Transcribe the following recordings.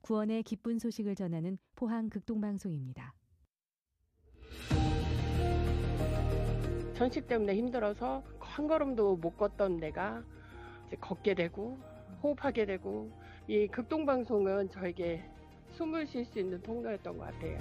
구원의 기쁜 소식을 전하는 포항 극동방송입니다. 천식 때문에 힘들어서 한 걸음도 못 걷던 내가 이제 걷게 되고 호흡하게 되고, 이 극동방송은 저에게 숨을 쉴 수 있는 통로였던 것 같아요.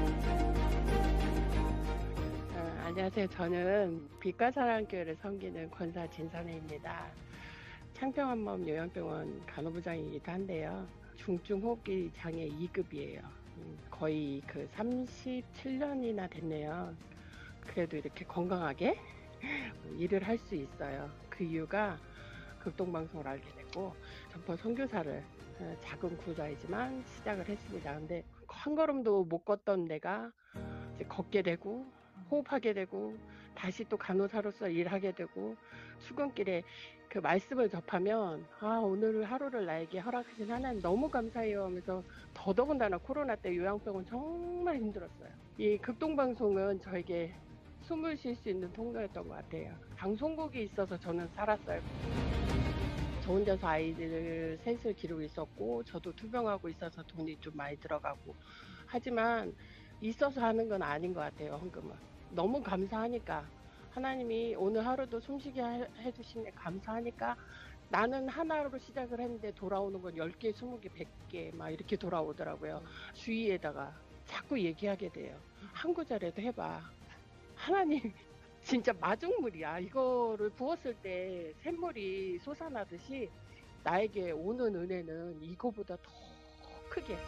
안녕하세요. 저는 빛과사랑교회를 섬기는 권사 진선혜입니다. 창평한마음 요양병원 간호부장이기도 한데요. 중증 호흡기 장애 2급이에요. 거의 37년이나 됐네요. 그래도 이렇게 건강하게 일을 할 수 있어요. 그 이유가 극동방송을 알게 되고 전파 선교사를 작은 구자이지만 시작을 했습니다. 근데 한 걸음도 못 걷던 내가 이제 걷게 되고 호흡하게 되고 다시 또 간호사로서 일하게 되고, 출근길에 그 말씀을 접하면 오늘 하루를 나에게 허락하신 하나님 너무 감사해요 하면서, 더더군다나 코로나 때 요양병원 정말 힘들었어요. 이 극동방송은 저에게 숨을 쉴 수 있는 통로였던 것 같아요. 방송국이 있어서 저는 살았어요. 저 혼자서 아이들 셋을 기르고 있었고, 저도 투병하고 있어서 돈이 좀 많이 들어가고, 하지만 있어서 하는 건 아닌 것 같아요. 헌금은 너무 감사하니까, 하나님이 오늘 하루도 숨쉬게 해주시네 감사하니까, 나는 하나로 시작을 했는데 돌아오는 건 10개, 20개, 100개 막 이렇게 돌아오더라고요. 주위에다가 자꾸 얘기하게 돼요. 한 구절에도 해봐. 하나님 진짜 마중물이야. 이거를 부었을 때 샘물이 솟아나듯이 나에게 오는 은혜는 이거보다 더 크게.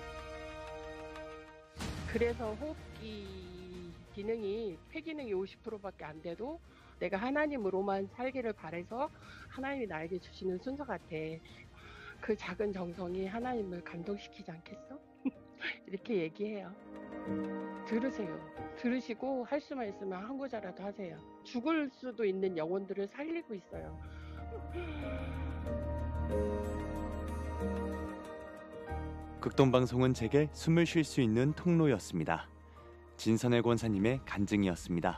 그래서 호흡기 기능이, 폐기능이 50%밖에 안 돼도 내가 하나님으로만 살기를 바라서 하나님이 나에게 주시는 순서 같아. 그 작은 정성이 하나님을 감동시키지 않겠어? 이렇게 얘기해요. 들으세요. 들으시고 할 수만 있으면 한 구자라도 하세요. 죽을 수도 있는 영혼들을 살리고 있어요. 극동방송은 제게 숨을 쉴 수 있는 통로였습니다. 진선혜 권사님의 간증이었습니다.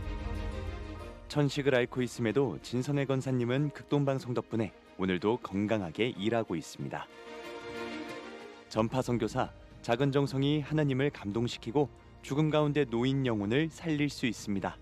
천식을 앓고 있음에도 진선혜 권사님은 극동방송 덕분에 오늘도 건강하게 일하고 있습니다. 전파 선교사, 작은 정성이 하나님을 감동시키고 죽음 가운데 놓인 영혼을 살릴 수 있습니다.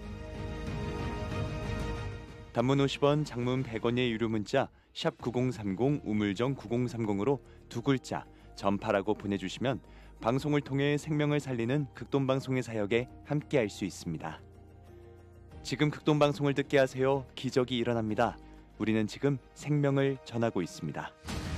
단문 50원, 장문 100원의 유료 문자 샵 9030 우물정 9030으로 두 글자 전파라고 보내주시면 방송을 통해 생명을 살리는 극동방송의 사역에 함께할 수 있습니다. 지금 극동방송을 듣게 하세요. 기적이 일어납니다. 우리는 지금 생명을 전하고 있습니다.